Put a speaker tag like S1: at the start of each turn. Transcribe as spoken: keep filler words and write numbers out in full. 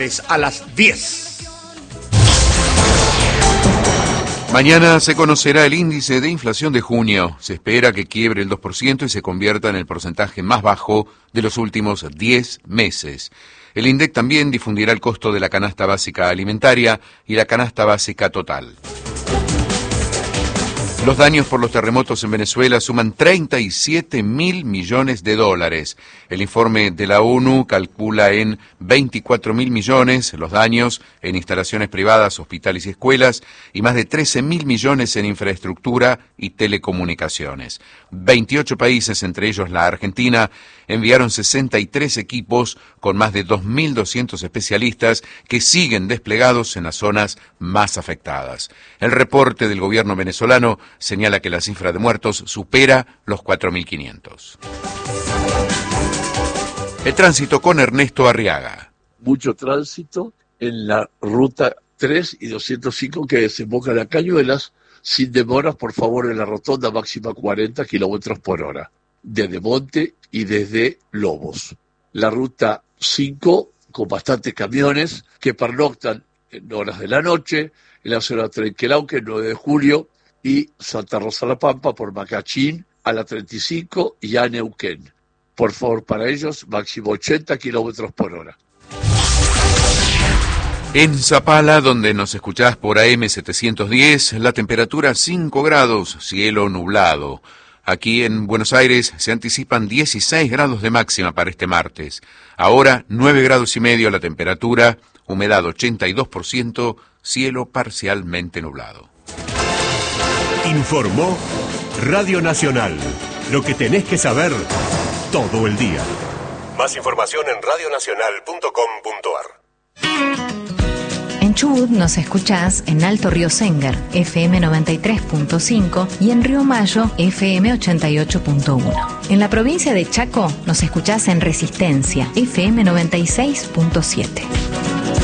S1: A las diez.
S2: Mañana se conocerá el índice de inflación de junio. Se espera que quiebre el dos por ciento y se convierta en el porcentaje más bajo de los últimos diez meses. El INDEC también difundirá el costo de la canasta básica alimentaria y la canasta básica total. Los daños por los terremotos en Venezuela suman treinta y siete mil millones de dólares. El informe de la ONU calcula en veinticuatro mil millones los daños en instalaciones privadas, hospitales y escuelas y más de trece mil millones en infraestructura y telecomunicaciones. veintiocho países, entre ellos la Argentina, enviaron sesenta y tres equipos con más de dos mil doscientos especialistas que siguen desplegados en las zonas más afectadas. El reporte del gobierno venezolano señala que la cifra de muertos supera los cuatro mil quinientos. El tránsito con Ernesto Arriaga.
S3: Mucho tránsito en la ruta tres y doscientos cinco que desemboca de Cañuelas, sin demoras, por favor, en la rotonda máxima cuarenta kilómetros por hora, desde Monte y desde Lobos. La ruta cinco, con bastantes camiones que pernoctan en horas de la noche, en la zona de Trenquelauque, nueve de julio, y Santa Rosa La Pampa por Macachín a la treinta y cinco y a Neuquén. Por favor, para ellos, máximo ochenta kilómetros por hora.
S2: En Zapala, donde nos escuchás por A M setecientos diez, la temperatura cinco grados, cielo nublado. Aquí en Buenos Aires se anticipan dieciséis grados de máxima para este martes. Ahora nueve grados y medio la temperatura, humedad ochenta y dos por ciento, cielo parcialmente nublado.
S4: Informó Radio Nacional. Lo que tenés que saber todo el día. Más información en radio nacional punto com punto a r.
S5: En Chubut nos escuchás en Alto Río Sengar, F M noventa y tres punto cinco y en Río Mayo, F M ochenta y ocho punto uno. En la provincia de Chaco nos escuchás en Resistencia, F M noventa y seis punto siete.